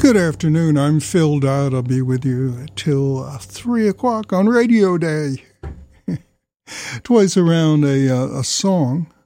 Good afternoon. I'm Phil Dodd. I'll be with you till 3 o'clock on Radio Day. Twice around a song